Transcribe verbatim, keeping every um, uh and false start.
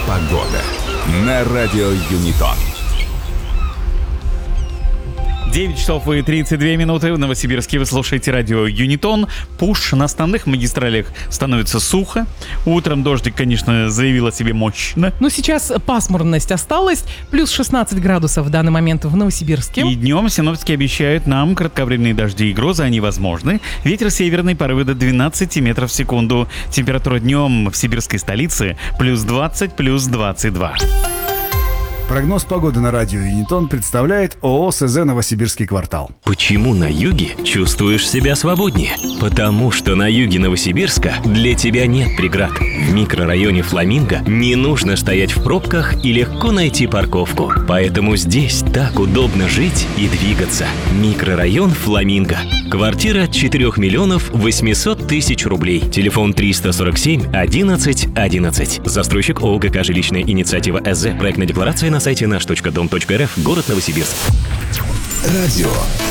Погода на радио Юнитон. девять часов и тридцать две минуты. В Новосибирске вы слушаете радио Юнитон. Пуш на основных магистралях становится сухо. Утром дождик, конечно, заявил о себе мощно. Но сейчас пасмурность осталась. Плюс шестнадцать градусов в данный момент в Новосибирске. И днем синоптики обещают нам кратковременные дожди и грозы. Они возможны. Ветер северный, порывы до двенадцать метров в секунду. Температура днем в сибирской столице плюс двадцать, плюс двадцать два. Прогноз погоды на радио Юнитон представляет ООО СЗ «Новосибирский квартал». Почему на юге чувствуешь себя свободнее? Потому что на юге Новосибирска для тебя нет преград. В микрорайоне Фламинго не нужно стоять в пробках и легко найти парковку. Поэтому здесь так удобно жить и двигаться. Микрорайон Фламинго. Квартира от четырех миллионов восемьсот тысяч рублей. Телефон триста сорок семь одиннадцать одиннадцать. Застройщик ООО ГК «Жилищная инициатива СЗ». Проектная декларация на сайте наш точка дом точка рф. Город Новосибирск. Радио